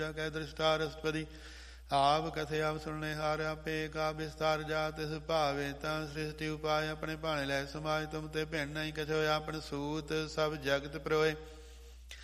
ਕੈ ਦ੍ਰਿਸ਼ਟਾ ਰਸਪਤੀ ਆਪ ਕਥੇ ਆਪ ਸੁਣਨੇ ਹਾਰ ਆਪੇ ਕਾ ਵਿਸਤਾਰ ਜਾ ਤਿਸ ਭਾਵੇ ਤਾਂ ਸ੍ਰਿਸ਼ਟੀ ਉਪਾਇ ਆਪਣੇ ਭਾਣੇ ਲੈ ਸਮਾਜ ਤੁਮ ਤੇ ਭਿੰਨ ਨਹੀਂ ਕਛੋ ਆਪਨ ਸੂਤ ਸਭ ਜਗਤ ਪ੍ਰੋਏ